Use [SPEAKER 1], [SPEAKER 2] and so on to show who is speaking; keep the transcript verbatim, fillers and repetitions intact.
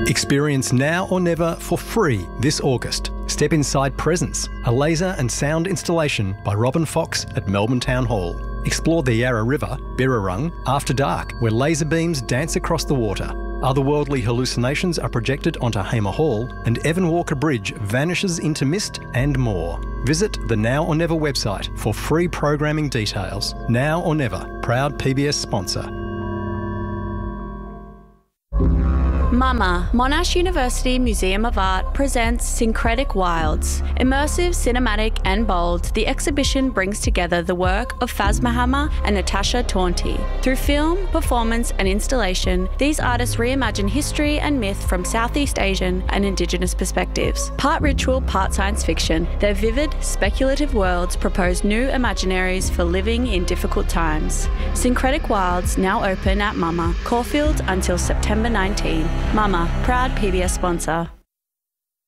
[SPEAKER 1] Experience Now or Never for free this August. Step inside Presence, a laser and sound installation by Robin Fox at Melbourne Town Hall. Explore the Yarra River, Birrarung, after dark, where laser beams dance across the water. Otherworldly hallucinations are projected onto Hamer Hall, and Evan Walker Bridge vanishes into mist, and more. Visit the Now or Never website for free programming details. Now or Never, proud P B S sponsor.
[SPEAKER 2] Mama, Monash University Museum of Art presents Syncretic Wilds. Immersive, cinematic and bold, the exhibition brings together the work of Phasma Hammer and Natasha Taunty. Through film, performance and installation, these artists reimagine history and myth from Southeast Asian and Indigenous perspectives. Part ritual, part science fiction, their vivid, speculative worlds propose new imaginaries for living in difficult times. Syncretic Wilds now open at Mama, Caulfield until September nineteenth. Mama, proud P B S sponsor.